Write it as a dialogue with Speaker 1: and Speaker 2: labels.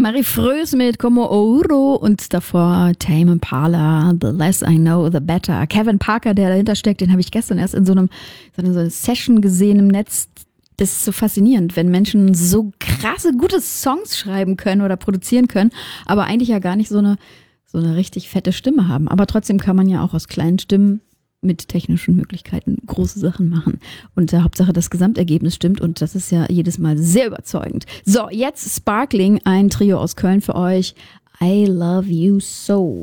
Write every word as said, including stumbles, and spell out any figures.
Speaker 1: Marie Frös mit Como Ouro und davor Tame Impala, The Less I Know, The Better. Kevin Parker, der dahinter steckt, den habe ich gestern erst in so einem so einer Session gesehen im Netz. Das ist so faszinierend, wenn Menschen so krasse, gute Songs schreiben können oder produzieren können, aber eigentlich ja gar nicht so eine, so eine richtig fette Stimme haben. Aber trotzdem kann man ja auch aus kleinen Stimmen mit technischen Möglichkeiten große Sachen machen. Und der Hauptsache, das Gesamtergebnis stimmt und das ist ja jedes Mal sehr überzeugend. So, jetzt Sparkling, ein Trio aus Köln für euch. I Love You So.